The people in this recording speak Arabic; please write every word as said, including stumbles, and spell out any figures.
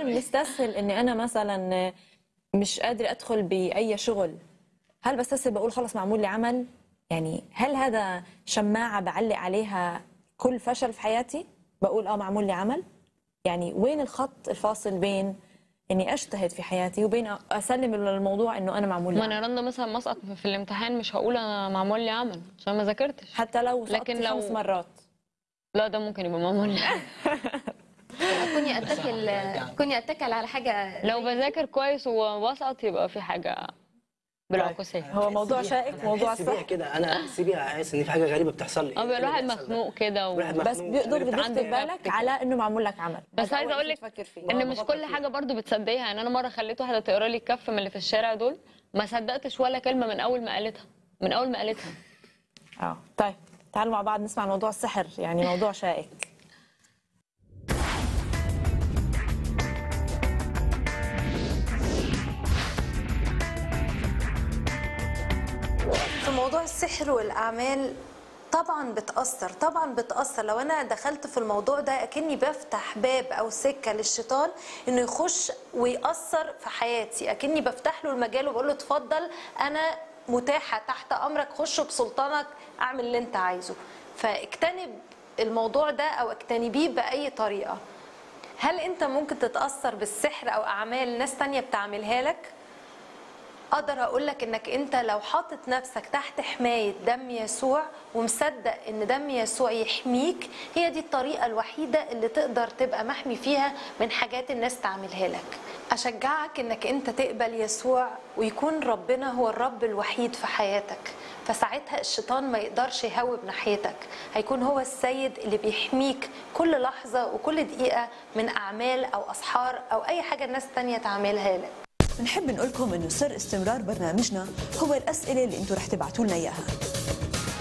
بستسهل اني انا مثلا مش قادره ادخل باي شغل، هل بستسهل بقول خلص معمول لي عمل؟ يعني هل هذا شماعه بعلق عليها كل فشل في حياتي بقول اه معمول لي عمل؟ يعني وين الخط الفاصل بين اني اجتهد في حياتي وبين اسلم الموضوع انه انا معمول لي ما عمل؟ انا رندا مثلا مسقط في الامتحان مش هقول انا معمول لي عمل عشان ما ذاكرتش، حتى لو لكن سقطتي لو خمس مرات لا ده ممكن يبقى معمول لي عمل. كوني اتكل كوني اتكل على حاجه. لو بذاكر كويس وبسقط يبقى في حاجه بالعكوسيه. هو موضوع شائك، موضوع صح كده. انا احس بيها، احس ان في حاجه غريبه بتحصل لي. اه بيبقى الواحد مخنوق كده و... بس بيقدر بتخطر بالك على انه معمول لك عمل. بس عايزه اقول لك ان مش كل حاجه برضو بتصدقيها. يعني انا مره خليت واحده تقرا لي الكف من اللي في الشارع دول، ما صدقتش ولا كلمه من اول ما قالتها من اول ما قالتها. اه طيب تعالوا مع بعض نسمع موضوع السحر، يعني موضوع شائك. في موضوع السحر والأعمال طبعا بتأثر، طبعا بتأثر. لو أنا دخلت في الموضوع ده أكني بفتح باب أو سكة للشيطان إنه يخش ويأثر في حياتي، أكني بفتح له المجال وبقول له اتفضل أنا متاحة تحت أمرك، خش بسلطانك أعمل اللي أنت عايزه. فاجتنب الموضوع ده أو اجتنبيه بأي طريقة. هل أنت ممكن تتأثر بالسحر أو أعمال ناس تانية بتعملها لك؟ اقدر اقول لك انك انت لو حاطط نفسك تحت حمايه دم يسوع ومصدق ان دم يسوع يحميك، هي دي الطريقه الوحيده اللي تقدر تبقى محمي فيها من حاجات الناس تعملها لك. اشجعك انك انت تقبل يسوع ويكون ربنا هو الرب الوحيد في حياتك، فساعتها الشيطان ما يقدرش يهوب ناحيتك، هيكون هو السيد اللي بيحميك كل لحظه وكل دقيقه من اعمال او اسحار او اي حاجه الناس تانية تعملها لك. بنحب نقول لكم انه سر استمرار برنامجنا هو الاسئله اللي انتم رح تبعتوا لنا اياها.